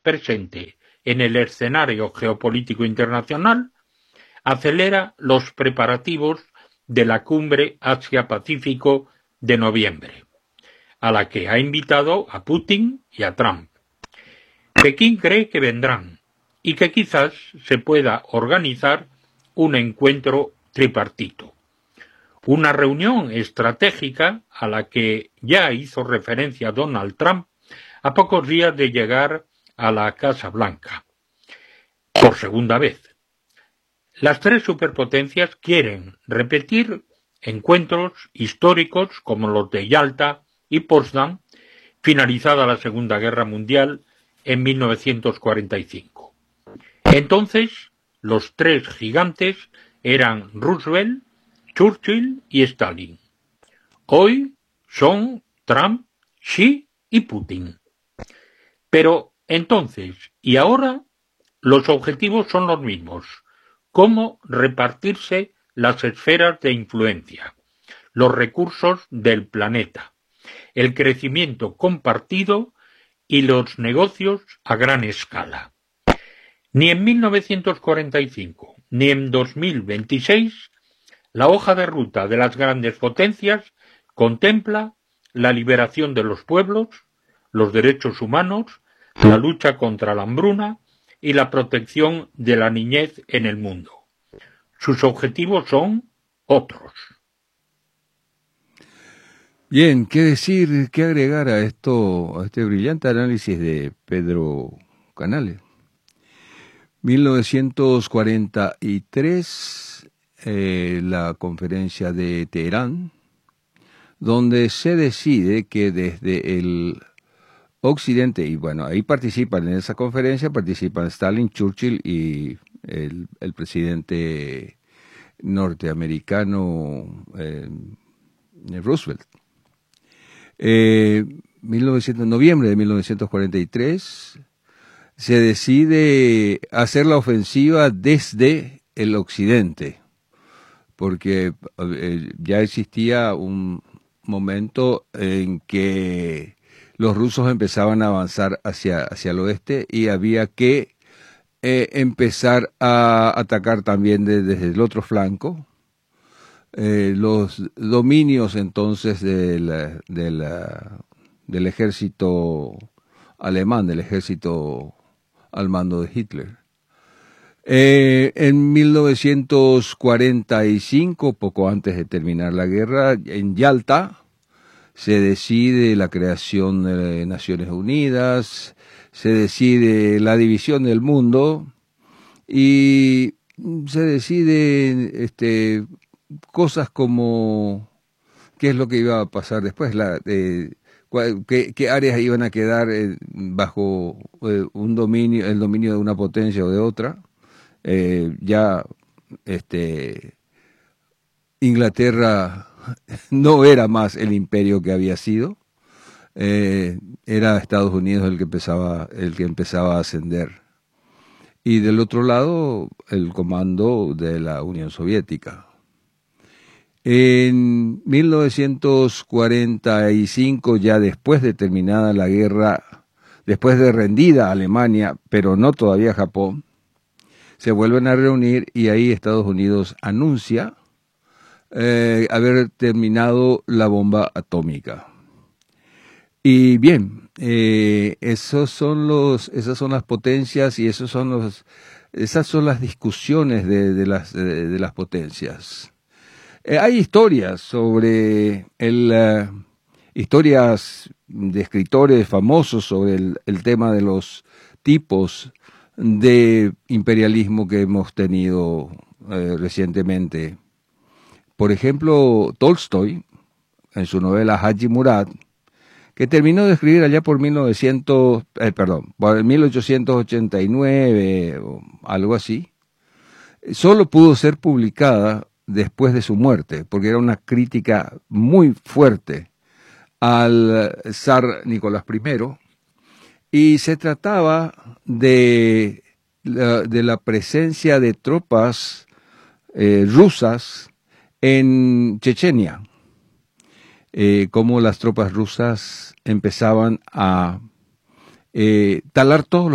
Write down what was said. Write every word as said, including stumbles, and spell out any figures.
presente en el escenario geopolítico internacional, acelera los preparativos de la cumbre Asia-Pacífico de noviembre, a la que ha invitado a Putin y a Trump. Pekín cree que vendrán y que quizás se pueda organizar un encuentro tripartito, una reunión estratégica a la que ya hizo referencia Donald Trump a pocos días de llegar a la Casa Blanca, por segunda vez. Las tres superpotencias quieren repetir encuentros históricos como los de Yalta y Potsdam, finalizada la Segunda Guerra Mundial en mil novecientos cuarenta y cinco. Entonces, los tres gigantes eran Roosevelt, Churchill y Stalin. Hoy son Trump, Xi y Putin. Pero entonces y ahora los objetivos son los mismos: cómo repartirse las esferas de influencia, los recursos del planeta, el crecimiento compartido y los negocios a gran escala. Ni en mil novecientos cuarenta y cinco ni en dos mil veintiséis la hoja de ruta de las grandes potencias contempla la liberación de los pueblos, los derechos humanos, la lucha contra la hambruna y la protección de la niñez en el mundo. Sus objetivos son otros. Bien, ¿qué decir, qué agregar a esto, a este brillante análisis de Pedro Canales? mil novecientos cuarenta y tres, eh, la conferencia de Teherán, donde se decide que desde el occidente, y bueno, ahí participan en esa conferencia, participan Stalin, Churchill y el, el presidente norteamericano eh, Roosevelt. Eh, mil novecientos, noviembre de mil novecientos cuarenta y tres se decide hacer la ofensiva desde el occidente, porque eh, ya existía un momento en que los rusos empezaban a avanzar hacia, hacia el oeste y había que eh, empezar a atacar también de, desde el otro flanco. Eh, los dominios entonces del, del, del ejército alemán, del ejército al mando de Hitler. Eh, en mil novecientos cuarenta y cinco, poco antes de terminar la guerra, en Yalta se decide la creación de Naciones Unidas, se decide la división del mundo y se decide este, cosas como qué es lo que iba a pasar después, la, eh, cuál, qué, qué áreas iban a quedar eh, bajo eh, un dominio, el dominio de una potencia o de otra. Eh, ya este, Inglaterra no era más el imperio que había sido, eh, era Estados Unidos el que empezaba, el que empezaba a ascender. Y del otro lado, el comando de la Unión Soviética. En mil novecientos cuarenta y cinco, ya después de terminada la guerra, después de rendida Alemania, pero no todavía Japón, se vuelven a reunir y ahí Estados Unidos anuncia eh, haber terminado la bomba atómica. Y bien, eh, esos son los, esas son las potencias y esos son los, esas son las discusiones de, de las de, de las potencias. Eh, hay historias sobre el uh, historias de escritores famosos sobre el, el tema de los tipos de imperialismo que hemos tenido eh, recientemente. Por ejemplo, Tolstoy, en su novela Haji Murad, que terminó de escribir allá por mil novecientos, eh, perdón, por mil ochocientos ochenta y nueve o algo así, solo pudo ser publicada después de su muerte, porque era una crítica muy fuerte al zar Nicolás primero, y se trataba de la, de la presencia de tropas eh, rusas en Chechenia, eh, cómo las tropas rusas empezaban a eh, talar todos los